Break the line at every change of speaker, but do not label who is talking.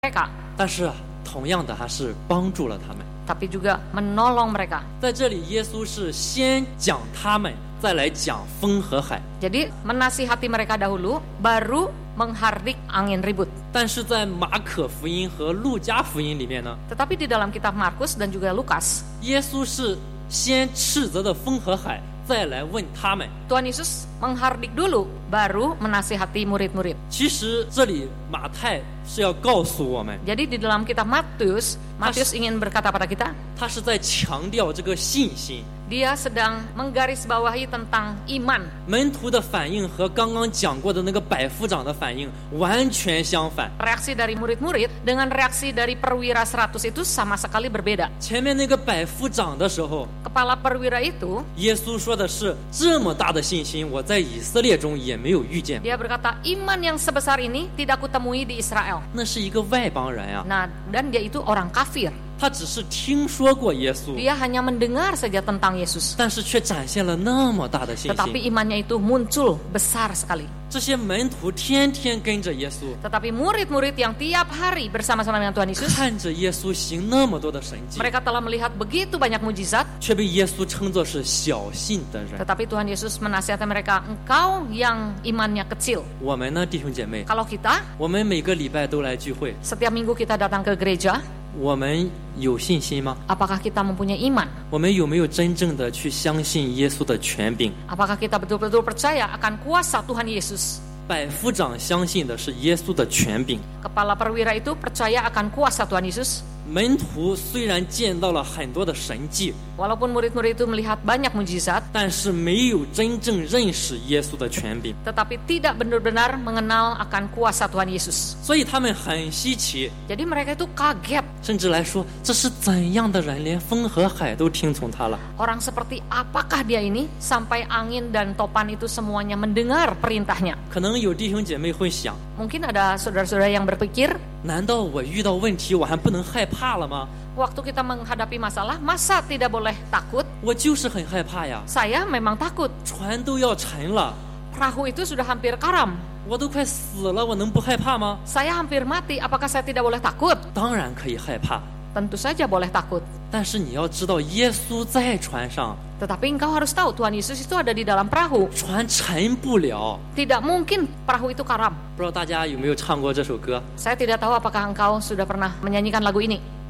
mereka,
但是同样的还是帮助了他们。
tapi juga menolong mereka.
在这里，耶稣是先讲他们，再来讲风和海。
Jadi menasihati mereka dahulu, baru menghardik angin ribut.
但是在马可福音和路加福音里面呢，
Tetapi di dalam kitab Markus dan juga Lukas,
耶稣是先斥责的风和海，再来问他们。
Tuhan Yesus menghardik dulu, baru menasihati murid-murid.
其实这里马太是要告诉我们，
Jadi di dalam kitab Matius ingin berkata pada kita,
他是在强调这个信心。
dia sedang menggarisbawahi tentang iman.
门徒的反应和刚刚讲过的那个百夫长的反应完全相反。
Reaksi dari murid-murid dengan reaksi dari perwira 100 itu sama sekali berbeda.
前面那个百夫长的时候，
Kepala perwira itu,
耶稣说的是这么大的信心，我在以色列中也没有遇见。
dia berkata, iman yang sebesar ini tidak kutemui di Israel.
那是一个外邦人啊，
Nah, dan dia itu orang kafir.
他只是听说过耶稣，
Dia hanya mendengar saja tentang Yesus.
但是却展现了那么大的信
Tetapi
心。
imannya itu muncul besar sekali.
这些门徒天天跟着耶稣，
Tetapi murid-murid yang tiap hari bersama-sama dengan Tuhan Yesus,
看着耶稣行那么多的神迹，
mereka telah melihat begitu banyak mujizat.
却被耶稣称作是小信的人。
Tetapi Tuhan Yesus menasihati mereka, engkau yang imannya kecil.
我们呢，弟兄姐妹，
Kalau kita,
我们每个礼拜都来聚会，
setiap minggu kita datang ke gereja,
我们有信心吗？
apakah kita mempunyai iman?
我们有没有真正的去相信耶稣的权柄？
Apakah kita betul-betul percaya akan kuasa Tuhan Yesus?
百夫长相信的是耶稣的权柄，
Kepala perwira itu percaya akan kuasa Tuhan Yesus.
门徒虽然见到了很多的神迹，
Walaupun murid-murid itu melihat banyak mujizat,
但是没有真正认识耶稣的权柄，
tetapi tidak benar-benar mengenal akan kuasa Tuhan Yesus.
所以他们很稀奇，
Jadi mereka itu kaget.
甚至来说这是怎样的人，连风和海都听从他了。
Orang seperti apakah dia ini sampai angin dan topan itu semuanya mendengar perintahnya?
可能有弟兄姐妹会想，
Mungkin ada saudara-saudara yang berpikir,
难道我遇到问题我还不能害怕了吗？
waktu kita menghadapi masalah, masa tidak boleh takut?
我就是很害怕呀，
Saya memang takut.
船都要沉了，
Perahu itu sudah hampir karam.
我都快死了，我能不害怕吗？
Saya hampir mati, apakah saya tidak boleh takut?
当然可以害怕，
Tentu saja boleh takut.
但是你要知道耶稣在船上，
Tetapi engkau harus tahu, Tuhan Yesus itu ada di dalam perahu.
船沉不了。
Tidak mungkin perahu itu karam.
不知道大家有没有唱过这首歌？
Saya tidak tahu apakah engkau sudah pernah menyanyikan lagu ini.